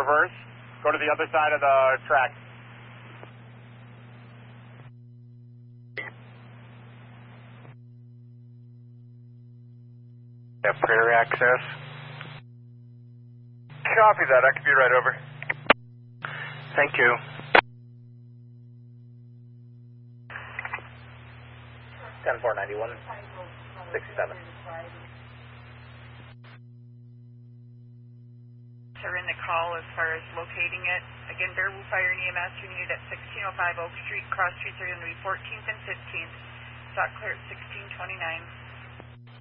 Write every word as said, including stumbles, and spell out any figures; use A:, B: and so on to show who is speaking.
A: Reverse. Go to the other side of the track.
B: Yeah, prairie access.
A: Copy that. I can be right over.
B: Thank you.
C: ten four ninety-one, sixty-seven.
D: Are in the call as far as locating it. Again, Baraboo Fire and E M S, you're needed at sixteen oh five Oak Street. Cross streets are going to be fourteenth and fifteenth. Stock clear at sixteen twenty-nine.